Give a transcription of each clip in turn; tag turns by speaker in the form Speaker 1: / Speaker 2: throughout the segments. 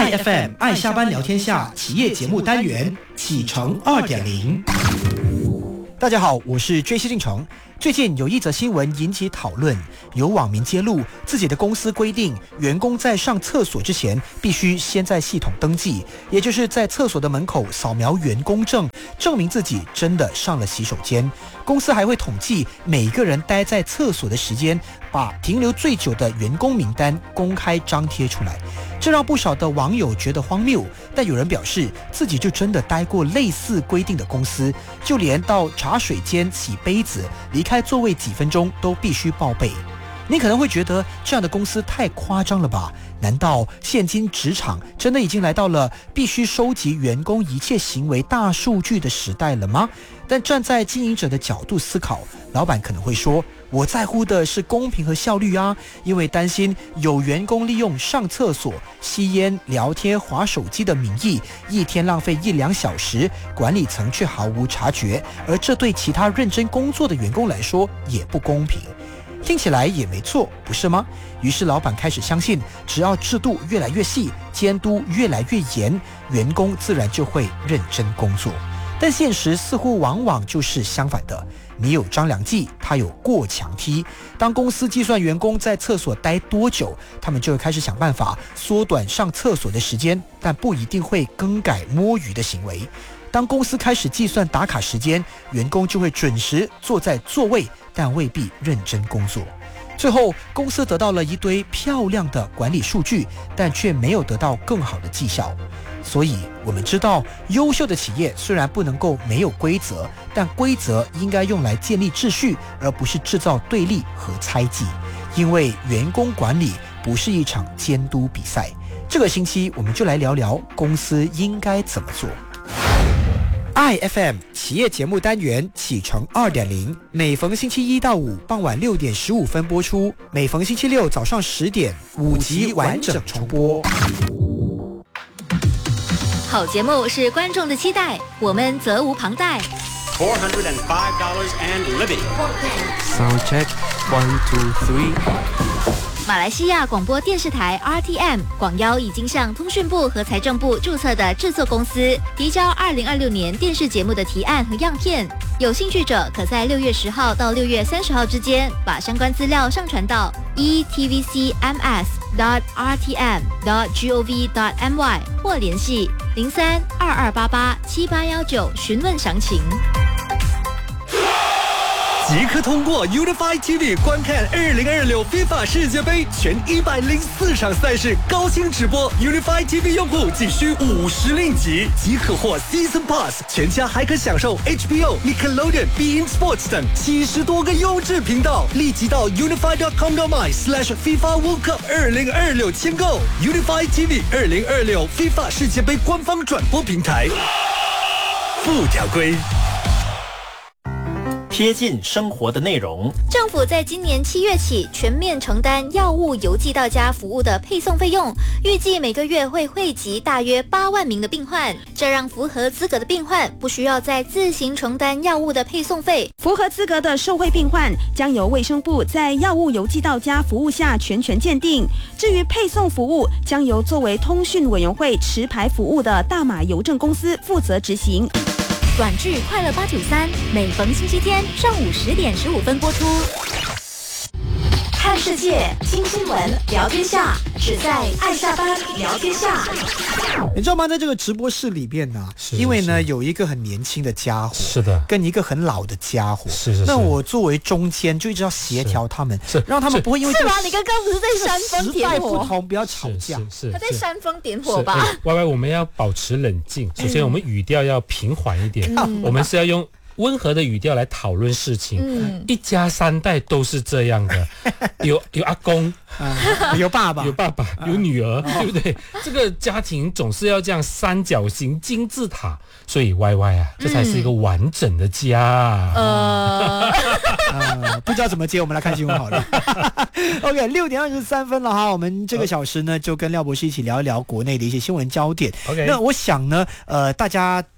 Speaker 1: IFM 爱下班聊天下企业节目单元启程2.0。大家好，我是JC进程。最近有一则新闻引起讨论，有网民揭露自己的公司规定，员工在上厕所之前必须先在系统登记，也就是在厕所的门口扫描员工证，证明自己真的上了洗手间。公司还会统计每个人待在厕所的时间，把停留最久的员工名单公开张贴出来。这让不少的网友觉得荒谬，但有人表示自己就真的待过类似规定的公司，就连到茶水间洗杯子、离开座位几分钟都必须报备。你可能会觉得这样的公司太夸张了吧？难道现今职场真的已经来到了必须收集员工一切行为大数据的时代了吗？但站在经营者的角度思考，老板可能会说，我在乎的是公平和效率啊，因为担心有员工利用上厕所、吸烟、聊天、滑手机的名义，一天浪费1-2小时，管理层却毫无察觉，而这对其他认真工作的员工来说也不公平。听起来也没错，不是吗？于是老板开始相信，只要制度越来越细，监督越来越严，员工自然就会认真工作。但现实似乎往往就是相反的，你有张良计，他有过墙梯。当公司计算员工在厕所待多久，他们就会开始想办法缩短上厕所的时间，但不一定会更改摸鱼的行为。当公司开始计算打卡时间，员工就会准时坐在座位，但未必认真工作。最后，公司得到了一堆漂亮的管理数据，但却没有得到更好的绩效。所以我们知道，优秀的企业虽然不能够没有规则，但规则应该用来建立秩序，而不是制造对立和猜忌。因为员工管理不是一场监督比赛。这个星期我们就来聊聊公司应该怎么做。IFM 企业节目单元启程2.0，每逢星期1到5傍晚6点15分播出，每逢星期六早上10点5集完整重播。
Speaker 2: 好节目是观众的期待，我们责无旁贷。
Speaker 3: $405 and living.
Speaker 4: Sound check 1 2 3。
Speaker 2: 马来西亚广播电视台 RTM 广邀已经向通讯部和财政部注册的制作公司提交2026年电视节目的提案和样片，有兴趣者可在6月10号到6月30号之间把相关资料上传到 etvcms.rtm.gov.my 或联系03-2288-7819询问详情。
Speaker 5: 即刻通过 Unify TV 观看2026 FIFA 世界杯全104场赛事高清直播。Unify TV 用户仅需50令吉，即可获 Season Pass， 全家还可享受 HBO、Nickelodeon、Bein Sports 等70多个优质频道。立即到 unify.com.my/FIFA World Cup 2026签购 Unify TV 2026 FIFA 世界杯官方转播平台。附条规。
Speaker 6: 贴近生活的内容。
Speaker 2: 政府在今年7月起全面承担药物邮寄到家服务的配送费用，预计每个月会惠及大约8万名的病患，这让符合资格的病患不需要再自行承担药物的配送费。
Speaker 7: 符合资格的受惠病患将由卫生部在药物邮寄到家服务下全权鉴定，至于配送服务将由作为通讯委员会持牌服务的大马邮政公司负责执行。
Speaker 2: 短剧快乐893，每逢星期天上午10点15分播出。看世界，听新闻，聊天下，只在爱下班聊天下。
Speaker 1: 你知道吗？在这个直播室里面呢，因为呢有一个很年轻的家伙，
Speaker 8: 是的，
Speaker 1: 跟一个很老的家伙，
Speaker 8: 是。
Speaker 1: 那我作为中间就一直要协调他们，让他们不会因为
Speaker 2: 是吗？你刚刚不是在煽风点火？
Speaker 1: 时代不同，不要吵架。
Speaker 2: 他在煽风点火吧
Speaker 8: ？Y， 我们要保持冷静。首先，我们语调要平缓一点，我们是要用温和的语调来讨论事情。一家3代都是这样的，有阿公，
Speaker 1: 有爸爸，
Speaker 8: 有女儿，对不对？这个家庭总是要这样三角形金字塔，所以 YY 啊，这才是一个完整的家。
Speaker 1: 不知道怎么接，我们来看新闻好了。OK， 6点23分了哈，我们这个小时呢就跟廖博士一起聊一聊国内的一些新闻焦点。
Speaker 8: OK，
Speaker 1: 那我想呢，大家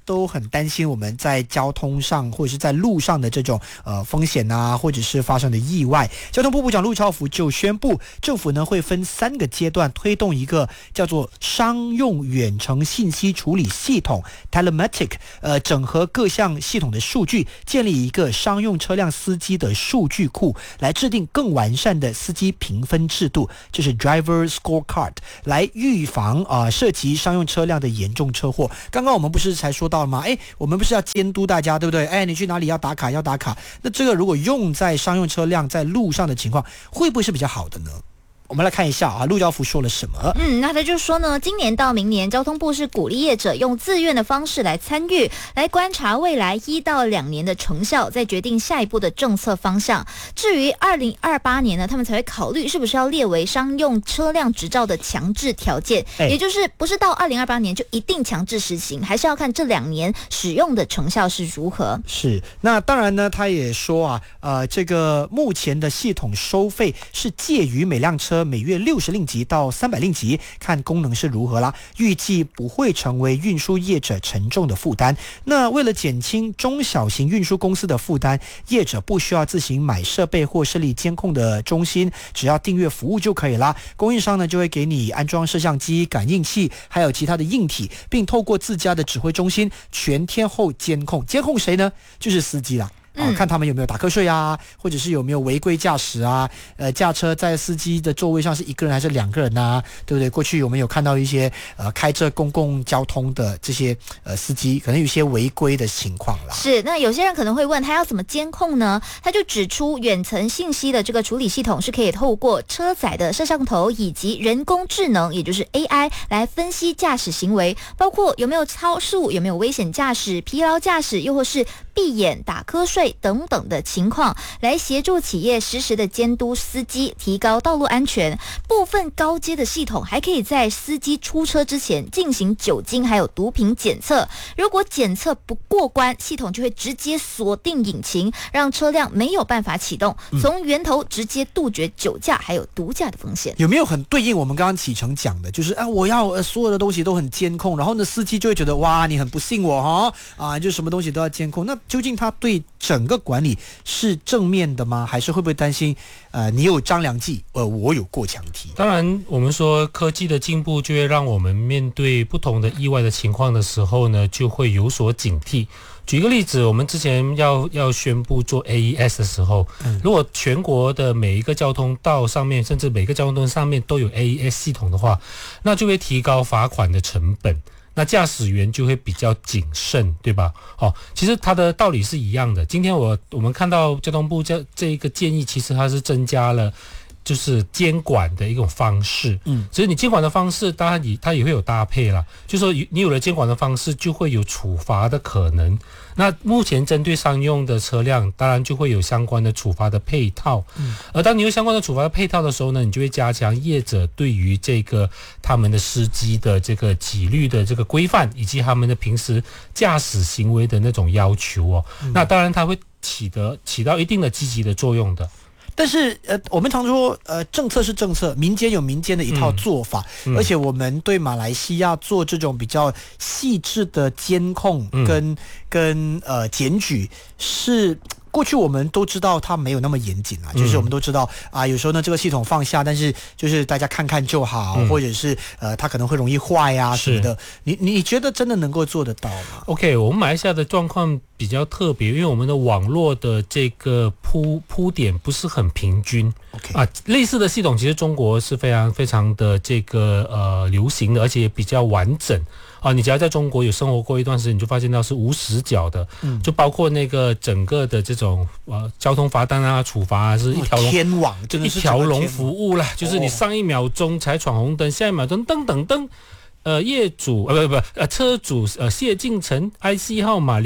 Speaker 1: 都很担心我们在交通上或者是在路上的这种风险啊，或者是发生的意外。交通部部长陆兆福就宣布，政府呢会分3个阶段推动一个叫做商用远程信息处理系统 Telematic， 整合各项系统的数据，建立一个商用车辆司机的数据库，来制定更完善的司机评分制度，就是 Driver Scorecard， 来预防涉及商用车辆的严重车祸。刚刚我们不是才说到了吗？我们不是要监督大家，对不对？你去哪里要打卡，那这个如果用在商用车辆在路上的情况，会不会是比较好的呢？我们来看一下陆兆福说了什么。
Speaker 2: 那他就说呢，今年到明年，交通部是鼓励业者用自愿的方式来参与，来观察未来1到2年的成效，再决定下一步的政策方向。至于2028年呢，他们才会考虑是不是要列为商用车辆执照的强制条件，也就是不是到2028年就一定强制实行，还是要看这2年使用的成效是如何。
Speaker 1: 是，那当然呢，他也说这个目前的系统收费是介于每辆车每月60令吉到300令吉，看功能是如何啦。预计不会成为运输业者沉重的负担。那为了减轻中小型运输公司的负担，业者不需要自行买设备或设立监控的中心，只要订阅服务就可以啦。供应商呢就会给你安装摄像机、感应器，还有其他的硬体，并透过自家的指挥中心全天候监控。监控谁呢？就是司机啦。看他们有没有打瞌睡啊，或者是有没有违规驾驶啊，驾车在司机的座位上是1个人还是2个人啊，对不对？过去我们有看到一些开着公共交通的这些司机可能有一些违规的情况啦。
Speaker 2: 是，那有些人可能会问他要怎么监控呢？他就指出，远程信息的这个处理系统是可以透过车载的摄像头以及人工智能，也就是 AI 来分析驾驶行为，包括有没有超速、有没有危险驾驶、疲劳驾驶，又或是闭眼、打瞌睡等等的情况，来协助企业实时的监督司机，提高道路安全。部分高阶的系统还可以在司机出车之前进行酒精还有毒品检测，如果检测不过关，系统就会直接锁定引擎，让车辆没有办法启动，从源头直接杜绝酒驾还有毒驾的风险。
Speaker 1: 有没有很对应我们刚刚启程讲的，就是我要所有的东西都很监控，然后呢司机就会觉得哇你很不信我就什么东西都要监控。那究竟他对整个管理是正面的吗？还是会不会担心你有张良计我有过墙梯？
Speaker 8: 当然我们说科技的进步就会让我们面对不同的意外的情况的时候呢，就会有所警惕。举一个例子，我们之前要宣布做 AES 的时候，如果全国的每一个交通道上面，甚至每个交通灯上面都有 AES 系统的话，那就会提高罚款的成本，那驾驶员就会比较谨慎，对吧？其实它的道理是一样的。今天我们看到交通部这一个建议，其实它是增加了就是监管的一种方式，只是你监管的方式当然它也会有搭配啦，就是说你有了监管的方式，就会有处罚的可能。那目前针对商用的车辆，当然就会有相关的处罚的配套，而当你有相关的处罚的配套的时候呢，你就会加强业者对于这个他们的司机的这个纪律的这个规范，以及他们的平时驾驶行为的那种要求那当然它会起到一定的积极的作用的。
Speaker 1: 但是我们常说政策是政策，民间有民间的一套做法，而且我们对马来西亚做这种比较细致的监控跟检举是过去我们都知道它没有那么严谨就是我们都知道有时候呢这个系统放下，但是就是大家看看就好，或者是它可能会容易坏什么的。你觉得真的能够做得到吗
Speaker 8: ？OK， 我们马来西亚的状况比较特别，因为我们的网络的这个铺点不是很平均。类似的系统其实中国是非常非常的这个流行的，而且也比较完整。你只要在中国有生活过一段时间，你就发现到是无死角的，就包括那个整个的这种交通罚单处罚是一条龙
Speaker 1: 天网，真的是
Speaker 8: 一条龙服务啦，就是你上1秒钟才闯红灯，下1秒钟噔噔噔。业主车主谢敬成 IC 号码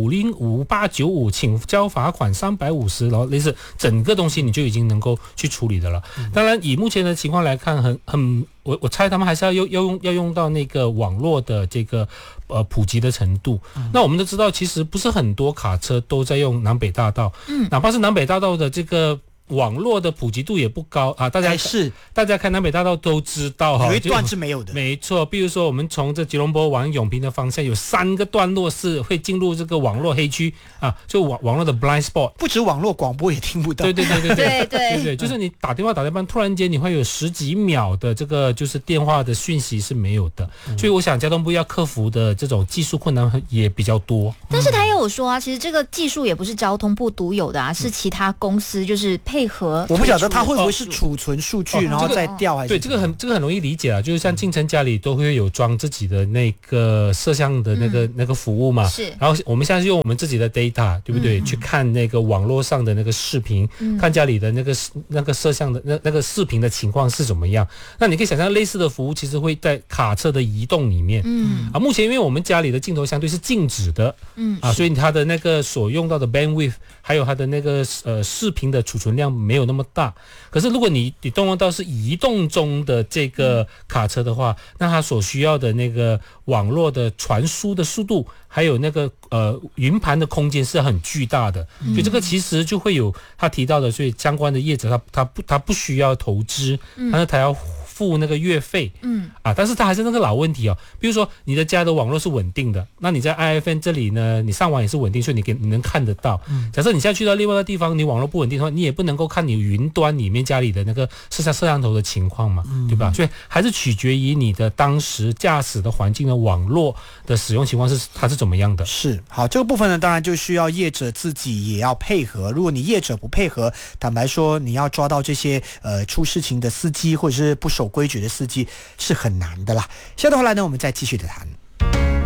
Speaker 8: 00505895，请交罚款350，然后类似整个东西你就已经能够去处理的了。当然以目前的情况来看，我猜他们还是要用到那个网络的这个普及的程度。那我们都知道，其实不是很多卡车都在用南北大道，哪怕是南北大道的这个网络的普及度也不高啊。大家看南北大道都知道哈，
Speaker 1: 有一段是没有的。
Speaker 8: 没错，比如说我们从这吉隆坡往永平的方向有3个段落是会进入这个网络黑区啊，就网络的 blind spot。
Speaker 1: 不止网络广播也听不到。
Speaker 8: 对，就是你打电话突然间你会有10几秒的这个就是电话的讯息是没有的，所以我想交通部要克服的这种技术困难也比较多。
Speaker 2: 但是他也有说啊，其实这个技术也不是交通部独有的啊，是其他公司就是配合。
Speaker 1: 我不晓得他会不会是储存数据然后再调还是？
Speaker 8: 对，这个很容易理解啊，就是像进城家里都会有装自己的那个摄像的那个服务嘛，
Speaker 2: 是。
Speaker 8: 然后我们现在是用我们自己的 data， 对不对？去看那个网络上的那个视频，看家里的那个摄像的那个视频的情况是怎么样。那你可以想象类似的服务其实会在卡车的移动里面，目前因为我们家里的镜头相对是静止的，所以它的那个所用到的 bandwidth 还有它的那个视频的储存量没有那么大。可是如果你动用到是移动中的这个卡车的话，那它所需要的那个网络的传输的速度，还有那个云盘的空间是很巨大的，所以这个其实就会有他提到的，所以相关的业者他不需要投资，但是他要付那个月费，但是它还是那个老问题哦。比如说你的家的网络是稳定的，那你在 IFN 这里呢，你上网也是稳定，所以你能看得到。假设你现在去到另外一个地方，你网络不稳定的话，你也不能够看你云端里面家里的那个摄像头的情况嘛，对吧？所以还是取决于你的当时驾驶的环境的网络的使用情况它是怎么样的。
Speaker 1: 是，好，这个部分呢，当然就需要业者自己也要配合。如果你业者不配合，坦白说，你要抓到这些出事情的司机或者是不守规矩的司机是很难的啦。下段回来呢，我们再继续的谈。